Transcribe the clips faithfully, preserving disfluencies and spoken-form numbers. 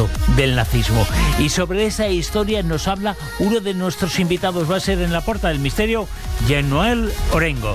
esto del nazismo. Y sobre esa historia nos habla uno de nuestros invitados, va a ser en la Puerta del Misterio, Jean-Noël Orengo.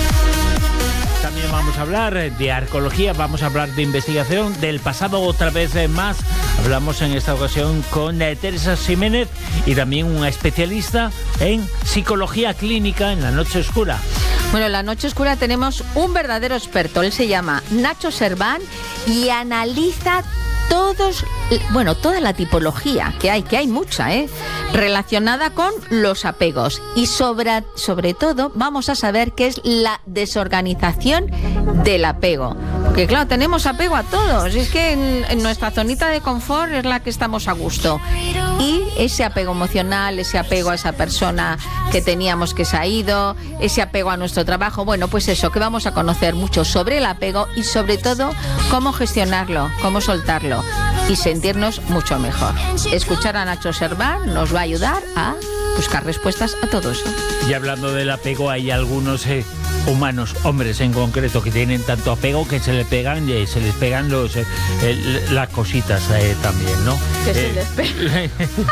También vamos a hablar de arqueología, vamos a hablar de investigación, del pasado otra vez más. Hablamos en esta ocasión con eh, Teresa Ximénez y también una especialista en psicología clínica en la noche oscura. Bueno, en la noche oscura tenemos un verdadero experto. Él se llama Nacho Serván y analiza todos, bueno, toda la tipología que hay, que hay mucha, ¿eh? relacionada con los apegos. Y sobre, sobre todo vamos a saber qué es la desorganización del apego. Porque claro, tenemos apego a todos. Es que en, en nuestra zonita de confort es la que estamos a gusto. Y ese apego emocional, ese apego a esa persona que teníamos que se ha ido, ese apego a nuestro trabajo. Bueno, pues eso, que vamos a conocer mucho sobre el apego y sobre todo cómo gestionarlo, cómo soltarlo y sentirnos mucho mejor. Escuchar a Nacho Serván nos va a ayudar a buscar respuestas a todo eso. Y hablando del apego, hay algunos eh, humanos, hombres en concreto, que tienen tanto apego que se les pegan, eh, se les pegan los eh, eh, las cositas eh, también, ¿no? Que eh, se les pegan.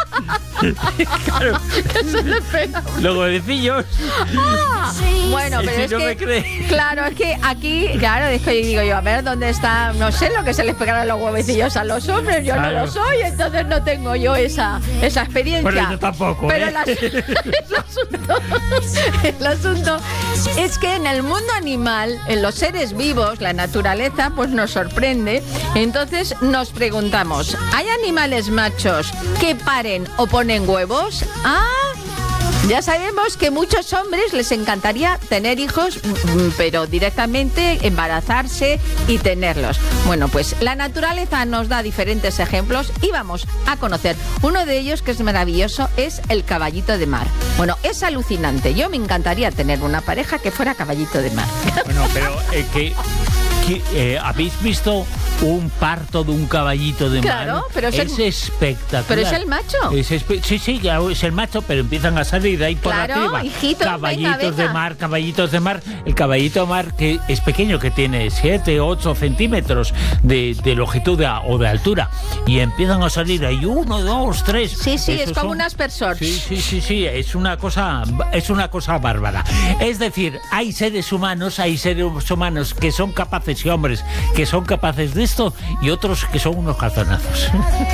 Claro. Que se les pegan. Los huevecillos. Ah, bueno, pero si es no que, me cree. claro, es que aquí, claro, es que digo yo, a ver, ¿dónde está? No sé lo que se les pegarán los huevecillos a los hombres, yo claro. no lo soy, entonces no tengo yo esa, esa experiencia. Bueno, yo tampoco, pero ¿eh? la, el, asunto, el asunto es que en el mundo animal, en los seres vivos, la naturaleza pues nos sorprende. Entonces nos preguntamos, ¿hay animales machos que paren o ponen huevos? Ah, ya sabemos que muchos hombres les encantaría tener hijos, pero directamente embarazarse y tenerlos. Bueno, pues la naturaleza nos da diferentes ejemplos y vamos a conocer. Uno de ellos, que es maravilloso, es el caballito de mar. Bueno, es alucinante. Yo me encantaría tener una pareja que fuera caballito de mar. Bueno, pero eh, que... ¿Qué, eh, ¿habéis visto un parto de un caballito de mar? Claro, pero es, es el, espectacular. Pero es el macho. Es espe- sí, sí, claro, es el macho, pero empiezan a salir de ahí por claro, arriba. Hijitos, caballitos venga, venga. de mar, caballitos de mar. El caballito de mar, que es pequeño, que tiene siete, ocho centímetros de, de longitud de, o de altura. Y empiezan a salir ahí uno, dos, tres. Sí, sí, Esos es como son, un aspersor. Sí, sí, sí, sí, es una cosa, es una cosa bárbara. Es decir, hay seres humanos, hay seres humanos que son capaces, y hombres, que son capaces de esto, y otros que son unos calzonazos.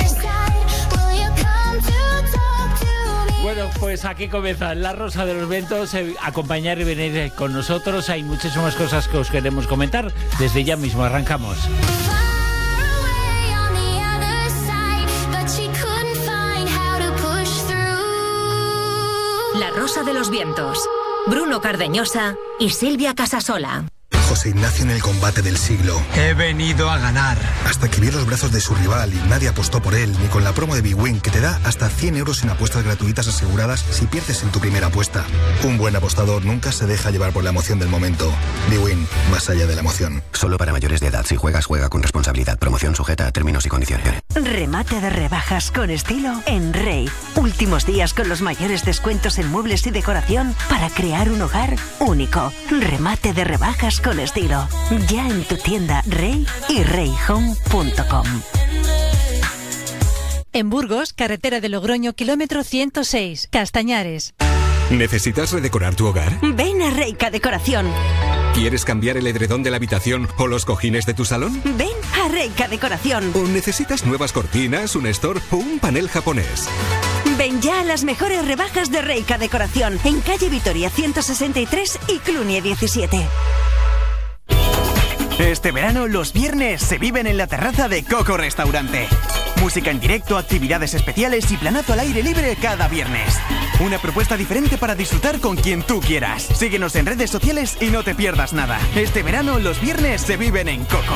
Bueno, pues aquí comienza La Rosa de los Vientos. Eh, acompañar y venir eh, con nosotros. Hay muchísimas cosas que os queremos comentar. Desde ya mismo arrancamos. La Rosa de los Vientos. Bruno Cardeñosa y Silvia Casasola. José Ignacio en el combate del siglo. He venido a ganar. Hasta que vio los brazos de su rival y nadie apostó por él, ni con la promo de Big Win, que te da hasta cien euros en apuestas gratuitas aseguradas si pierdes en tu primera apuesta. Un buen apostador nunca se deja llevar por la emoción del momento. Big Win, más allá de la emoción. Solo para mayores de edad. Si juegas, juega con responsabilidad. Promoción sujeta a términos y condiciones. Remate de rebajas con estilo en Rey. Últimos días con los mayores descuentos en muebles y decoración para crear un hogar único. Remate de rebajas con estilo. Ya en tu tienda Rey y rey home punto com. En Burgos, carretera de Logroño, kilómetro ciento seis, Castañares. ¿Necesitas redecorar tu hogar? Ven a Reika Decoración. ¿Quieres cambiar el edredón de la habitación o los cojines de tu salón? Ven a Reika Decoración. ¿O necesitas nuevas cortinas, un store o un panel japonés? Ven ya a las mejores rebajas de Reika Decoración en calle Vitoria ciento sesenta y tres y Cluny diecisiete. Este verano los viernes se viven en la terraza de Coco Restaurante. Música en directo, actividades especiales y planazo al aire libre cada viernes. Una propuesta diferente para disfrutar con quien tú quieras. Síguenos en redes sociales y no te pierdas nada. Este verano los viernes se viven en Coco.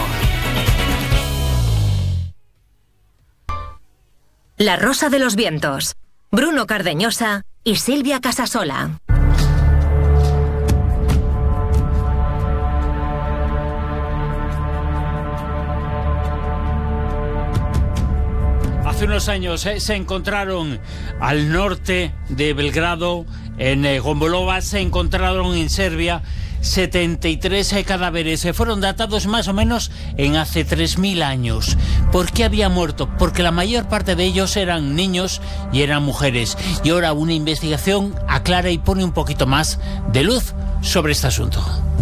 La Rosa de los Vientos. Bruno Cardeñosa y Silvia Casasola. Hace unos años eh, se encontraron al norte de Belgrado, en eh, Gombolova, se encontraron en Serbia setenta y tres cadáveres se fueron datados más o menos en hace tres mil años. ¿Por qué había muerto? Porque la mayor parte de ellos eran niños y eran mujeres. Y ahora una investigación aclara y pone un poquito más de luz sobre este asunto.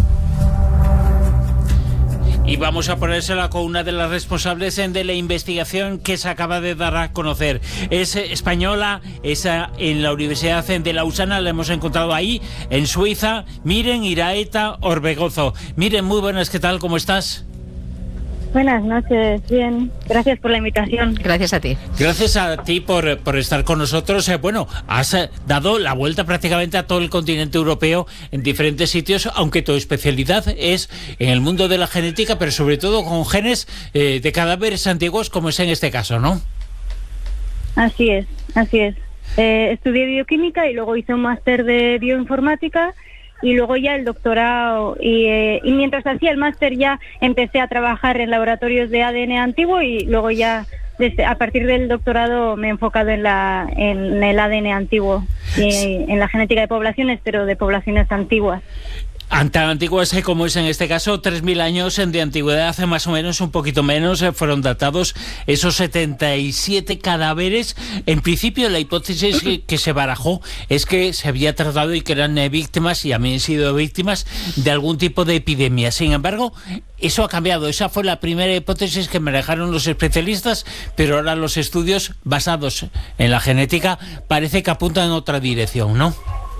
Y vamos a ponérsela con una de las responsables de la investigación que se acaba de dar a conocer. Es española, es en la Universidad de Lausana, la hemos encontrado ahí, en Suiza. Miren Iraeta Orbegozo. Miren, muy buenas, ¿qué tal? ¿Cómo estás? Buenas noches, bien. Gracias por la invitación. Gracias a ti. Gracias a ti por, por estar con nosotros. Eh, bueno, has eh, dado la vuelta prácticamente a todo el continente europeo en diferentes sitios, aunque tu especialidad es en el mundo de la genética, pero sobre todo con genes eh, de cadáveres antiguos, como es en este caso, ¿no? Así es, así es. Eh, estudié bioquímica y luego hice un máster de bioinformática. Y luego ya el doctorado, y, eh, y mientras hacía el máster ya empecé a trabajar en laboratorios de A D N antiguo y luego ya desde, a partir del doctorado me he enfocado en, la, en el A D N antiguo y en la genética de poblaciones, pero de poblaciones antiguas. Tan antiguas como es en este caso, tres mil años de antigüedad, hace más o menos, un poquito menos, fueron datados esos setenta y siete cadáveres. En principio, la hipótesis que, que se barajó es que se había tratado y que eran eh, víctimas, y habían sido víctimas de algún tipo de epidemia. Sin embargo, eso ha cambiado. Esa fue la primera hipótesis que manejaron los especialistas, pero ahora los estudios basados en la genética parece que apuntan en otra dirección, ¿no?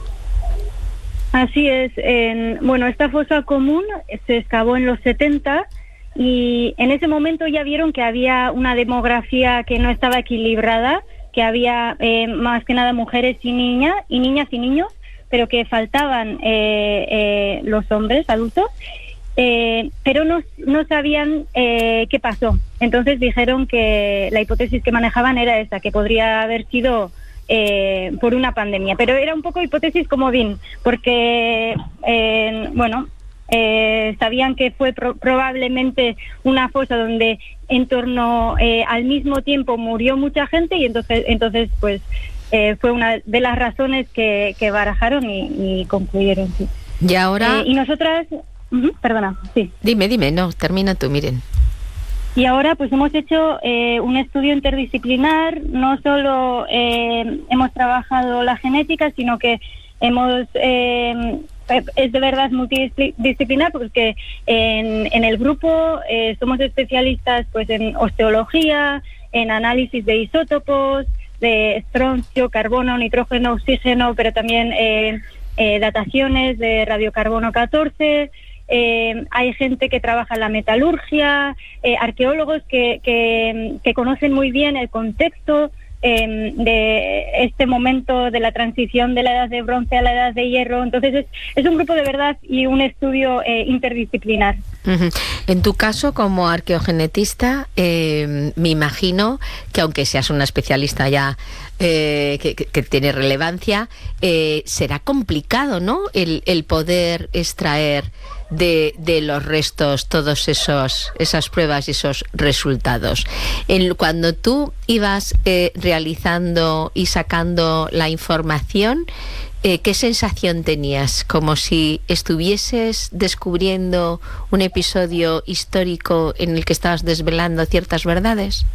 Así es. En, bueno, esta fosa común se excavó en los setenta y en ese momento ya vieron que había una demografía que no estaba equilibrada, que había eh, más que nada mujeres y niñas, y niñas y niños, pero que faltaban eh, eh, los hombres adultos, eh, pero no, no sabían eh, qué pasó. Entonces dijeron que la hipótesis que manejaban era esa, que podría haber sido Eh, por una pandemia, pero era un poco hipótesis comodín, porque eh, bueno, eh, sabían que fue pro- probablemente una fosa donde en torno eh, al mismo tiempo murió mucha gente y entonces entonces pues eh, fue una de las razones que, que barajaron y, y concluyeron. Sí. Y ahora eh, y nosotras, uh-huh, perdona, sí. Dime, dime, no, termina tú, Miren. Y ahora pues hemos hecho eh, un estudio interdisciplinar, no solo eh, hemos trabajado la genética, sino que hemos eh, es de verdad multidisciplinar, porque en, en el grupo eh, somos especialistas pues en osteología, en análisis de isótopos, de estroncio, carbono, nitrógeno, oxígeno, pero también eh, eh, dataciones de radiocarbono catorce. Eh, hay gente que trabaja en la metalurgia, eh, arqueólogos que, que, que conocen muy bien el contexto eh, de este momento de la transición de la edad de bronce a la edad de hierro. Entonces es, es un grupo de verdad y un estudio eh, interdisciplinar. Uh-huh. En tu caso, como arqueogenetista, eh, me imagino que aunque seas una especialista ya eh, que, que, que tiene relevancia, eh, será complicado, ¿no?, el, el poder extraer de, de los restos todos esos esas pruebas y esos resultados. El, cuando tú ibas eh, realizando y sacando la información, Eh, ¿qué sensación tenías? ¿Como si estuvieses descubriendo un episodio histórico en el que estabas desvelando ciertas verdades?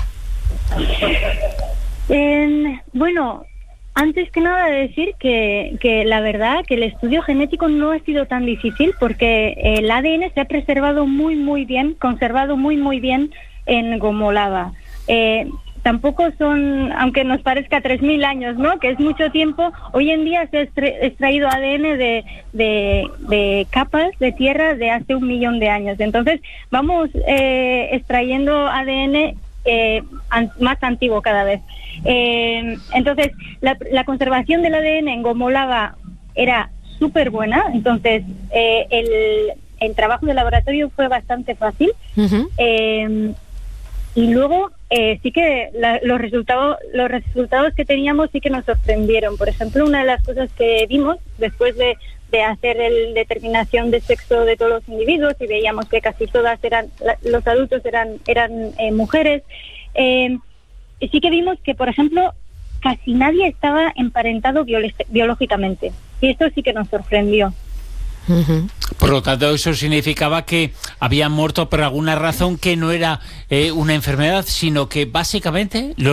Eh, bueno, antes que nada decir que, que la verdad que el estudio genético no ha sido tan difícil, porque el A D N se ha preservado muy muy bien, conservado muy muy bien en Gomolava. Eh, Tampoco son, aunque nos parezca tres mil años, ¿no?, que es mucho tiempo, hoy en día se ha extraído A D N de, de, de capas de tierra de hace un millón de años. Entonces, vamos eh, extrayendo A D N eh, an, más antiguo cada vez. Eh, entonces, la, la conservación del A D N en Gomolava era súper buena, entonces eh, el, el trabajo de laboratorio fue bastante fácil. Uh-huh. Eh, Y luego eh, sí que la, los resultados los resultados que teníamos sí que nos sorprendieron. Por ejemplo, una de las cosas que vimos después de, de hacer la determinación de sexo de todos los individuos, y veíamos que casi todas eran, la, los adultos eran, eran eh, mujeres, eh, sí que vimos que, por ejemplo, casi nadie estaba emparentado biolo- biológicamente. Y esto sí que nos sorprendió. Uh-huh. Por lo tanto, eso significaba que habían muerto por alguna razón que no era eh, una enfermedad, sino que básicamente los